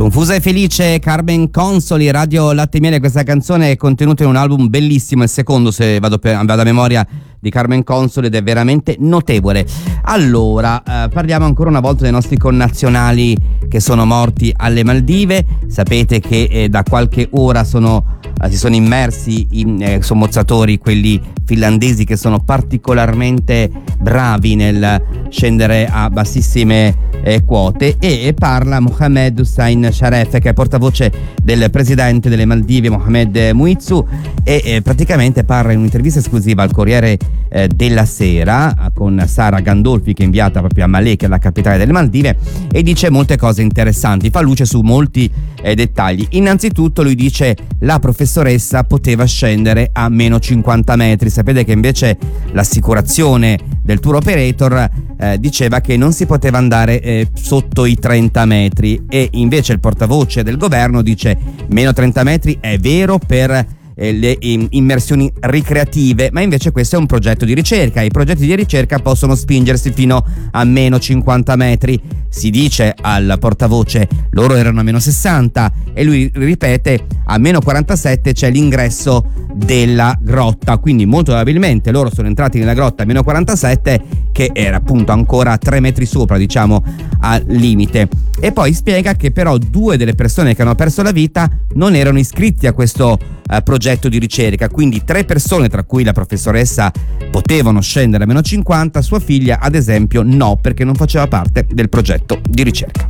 Confusa e felice, Carmen Consoli, Radio Latte e Miele. Questa canzone è contenuta in un album bellissimo, il secondo se vado a memoria, di Carmen Consoli, ed è veramente notevole. Allora, parliamo ancora una volta dei nostri connazionali che sono morti alle Maldive. Sapete che da qualche ora si sono immersi in sommozzatori, quelli finlandesi, che sono particolarmente bravi nel scendere a bassissime quote, e parla Mohamed Hussein Sharef, che è portavoce del presidente delle Maldive Mohamed Muizzu, e praticamente parla in un'intervista esclusiva al Corriere della Sera con Sara Gandolfi, che è inviata proprio a Malé, che è la capitale delle Maldive, e dice molte cose interessanti, fa luce su molti dettagli. Innanzitutto lui dice la professoressa poteva scendere a meno 50 metri. Sapete che invece l'assicurazione del tour operator diceva che non si poteva andare sotto i 30 metri, e invece il portavoce del governo dice meno 30 metri è vero per le immersioni ricreative, ma invece questo è un progetto di ricerca. I progetti di ricerca possono spingersi fino a meno 50 metri. Si dice al portavoce loro erano a meno 60, e lui ripete a meno 47 c'è l'ingresso della grotta, quindi molto probabilmente loro sono entrati nella grotta a meno 47, che era appunto ancora 3 metri sopra, diciamo, al limite. E poi spiega che però 2 delle persone che hanno perso la vita non erano iscritti a questo progetto di ricerca, quindi 3 persone, tra cui la professoressa, potevano scendere a meno 50, sua figlia ad esempio no, perché non faceva parte del progetto di ricerca.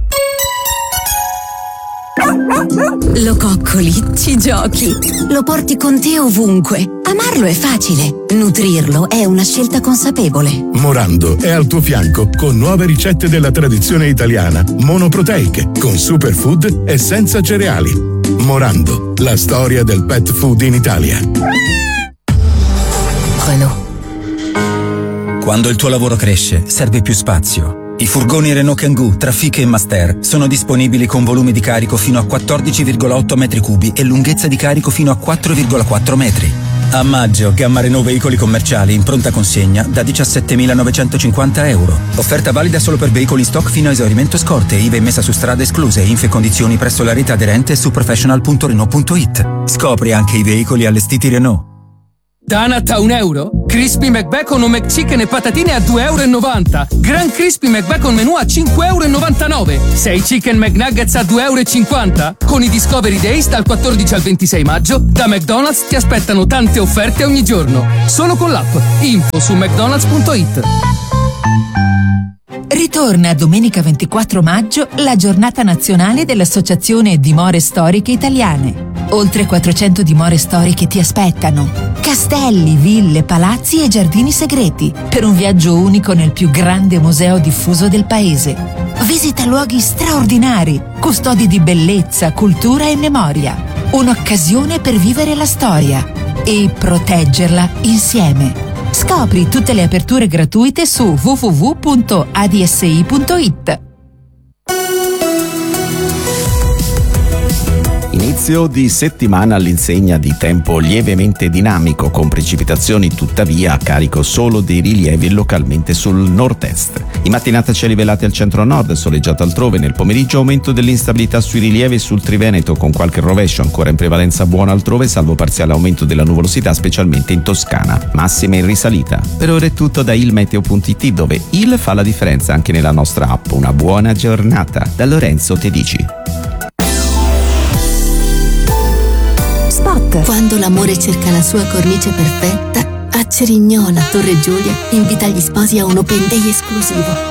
Lo coccoli, ci giochi, lo porti con te ovunque. Amarlo è facile, nutrirlo è una scelta consapevole. Morando è al tuo fianco con nuove ricette della tradizione italiana, monoproteiche, con superfood e senza cereali. Morando, la storia del pet food in Italia. Renault. Quando il tuo lavoro cresce, serve più spazio. I furgoni Renault Kangoo, Trafic e Master sono disponibili con volumi di carico fino a 14,8 metri cubi e lunghezza di carico fino a 4,4 metri. A maggio, gamma Renault veicoli commerciali in pronta consegna da 17.950 euro. Offerta valida solo per veicoli in stock fino a esaurimento scorte, IVA e messa su strada escluse, info e condizioni presso la rete aderente su professional.renault.it. Scopri anche i veicoli allestiti Renault. Donut a €1, Crispy McBacon o McChicken e patatine a €2,90. Grand Crispy McBacon menù a €5,99. 6 Chicken McNuggets a €2,50. Con i Discovery Days dal 14 al 26 maggio, da McDonald's ti aspettano tante offerte ogni giorno. Solo con l'app. Info su mcdonalds.it. Ritorna domenica 24 maggio la giornata nazionale dell'Associazione Dimore Storiche Italiane. Oltre 400 dimore storiche ti aspettano. Castelli, ville, palazzi e giardini segreti per un viaggio unico nel più grande museo diffuso del paese. Visita luoghi straordinari, custodi di bellezza, cultura e memoria. Un'occasione per vivere la storia e proteggerla insieme. Scopri tutte le aperture gratuite su www.adsi.it. Inizio di settimana all'insegna di tempo lievemente dinamico, con precipitazioni tuttavia a carico solo dei rilievi localmente sul nord-est. In mattinata cieli velati al centro-nord, soleggiato altrove. Nel pomeriggio aumento dell'instabilità sui rilievi sul Triveneto, con qualche rovescio ancora in prevalenza buona altrove, salvo parziale aumento della nuvolosità specialmente in Toscana. Massime in risalita. Per ora è tutto da ilmeteo.it, dove il fa la differenza anche nella nostra app. Una buona giornata da Lorenzo Tedici. Quando l'amore cerca la sua cornice perfetta, a Cerignola, Torre Giulia, invita gli sposi a un open day esclusivo.